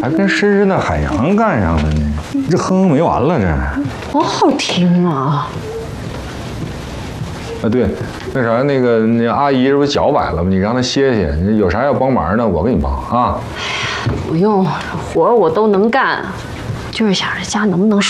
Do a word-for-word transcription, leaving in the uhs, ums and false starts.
还跟深深的海洋干上了呢，这哼哼没完了这。 多好听啊！ 啊对，那啥那个那阿姨这不脚崴了吗？你让她歇歇，有啥要帮忙的我给你帮啊。 不用，活我都能干，就是想着家能不能